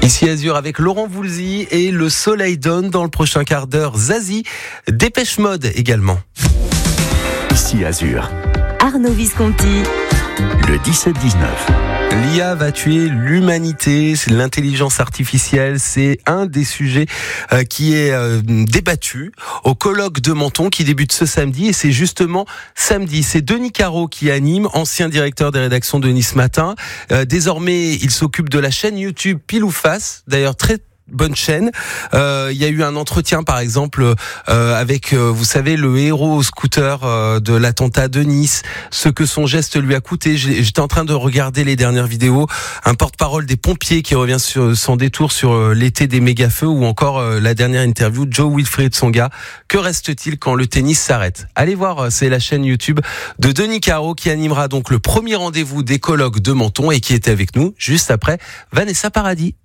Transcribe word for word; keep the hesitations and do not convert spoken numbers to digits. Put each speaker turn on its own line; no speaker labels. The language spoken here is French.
Ici Azur avec Laurent Voulzy et le soleil donne dans le prochain quart d'heure. Zazie, Dépêche Mode également.
Ici Azur,
Arnaud Visconti,
le dix-sept dix-neuf.
L'I A va tuer l'humanité, c'est l'intelligence artificielle, c'est un des sujets euh, qui est euh, débattu au colloque de Menton qui débute ce samedi, et c'est justement samedi. C'est Denis Caro qui anime, ancien directeur des rédactions de Nice Matin. Euh, désormais, il s'occupe de la chaîne YouTube Pile ou Face, d'ailleurs très bonne chaîne. Euh, il y a eu un entretien, par exemple, euh, avec, euh, vous savez, le héros au scooter euh, de l'attentat de Nice, ce que son geste lui a coûté. J'étais en train de regarder les dernières vidéos. Un porte-parole des pompiers qui revient sur, sans détour sur euh, l'été des méga-feux, ou encore euh, la dernière interview, Joe Wilfried Tsonga. Que reste-t-il quand le tennis s'arrête? Allez voir, c'est la chaîne YouTube de Denis Caro qui animera donc le premier rendez-vous des colloques de Menton et qui était avec nous juste après Vanessa Paradis.